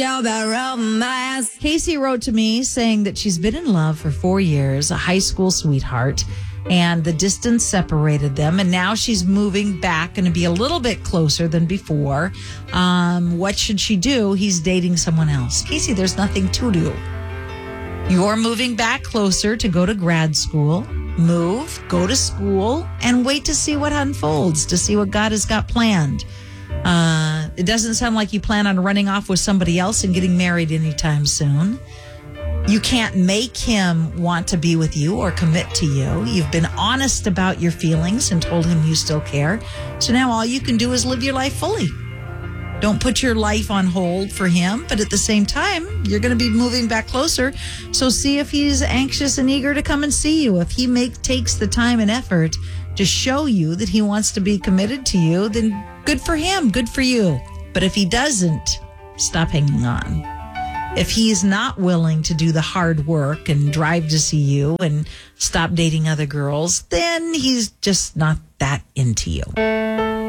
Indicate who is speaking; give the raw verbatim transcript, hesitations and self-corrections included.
Speaker 1: Casey wrote to me saying that she's been in love for four years, a high school sweetheart, and the distance separated them. And now she's moving back and to be a little bit closer than before. Um, what should she do? He's dating someone else. Casey, there's nothing to do. You're moving back closer to go to grad school. Move, go to school, and wait to see what unfolds, to see what God has got planned. Uh, it doesn't sound like you plan on running off with somebody else and getting married anytime soon. You can't make him want to be with you or commit to you. You've been honest about your feelings and told him you still care. So now all you can do is live your life fully. Don't put your life on hold for him, but at the same time, you're going to be moving back closer. So see if he's anxious and eager to come and see you. If he make takes the time and effort to show you that he wants to be committed to you, then good for him, good for you. But if he doesn't, stop hanging on. If he's not willing to do the hard work and drive to see you and stop dating other girls, then he's just not that into you.